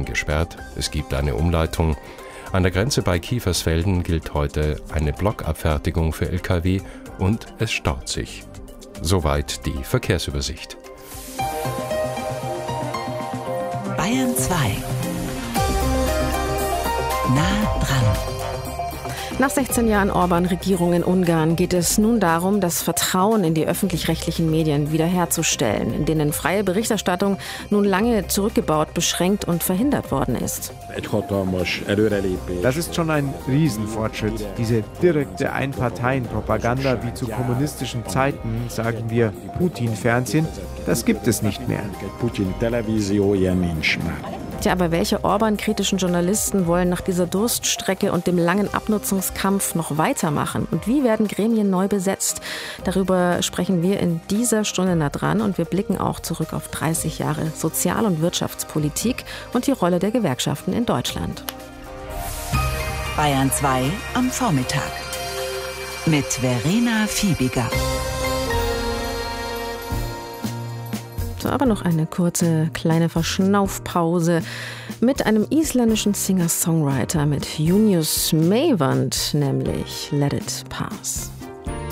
Straßen gesperrt, es gibt eine Umleitung. An der Grenze bei Kiefersfelden gilt heute eine Blockabfertigung für Lkw und es staut sich. Soweit die Verkehrsübersicht. Bayern 2. Nah dran. Nach 16 Jahren Orban-Regierung in Ungarn geht es nun darum, das Vertrauen in die öffentlich-rechtlichen Medien wiederherzustellen, in denen freie Berichterstattung nun lange zurückgebaut, beschränkt und verhindert worden ist. Das ist schon ein Riesenfortschritt. Diese direkte Einparteien-Propaganda wie zu kommunistischen Zeiten, sagen wir Putin-Fernsehen, das gibt es nicht mehr. Tja, aber welche Orban-kritischen Journalisten wollen nach dieser Durststrecke und dem langen Abnutzungskampf noch weitermachen? Und wie werden Gremien neu besetzt? Darüber sprechen wir in dieser Stunde nah dran und wir blicken auch zurück auf 30 Jahre Sozial- und Wirtschaftspolitik und die Rolle der Gewerkschaften in Deutschland. Bayern 2 am Vormittag mit Verena Fiebiger. Aber noch eine kurze kleine Verschnaufpause mit einem isländischen Singer-Songwriter, mit Junius Meyvand, nämlich Let It Pass.